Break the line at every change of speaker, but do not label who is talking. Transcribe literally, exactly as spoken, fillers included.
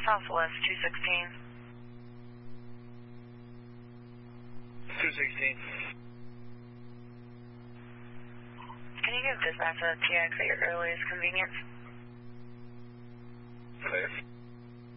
Southwest two sixteen.
two sixteen.
Can you give dispatch a T X at your earliest convenience?
Clear.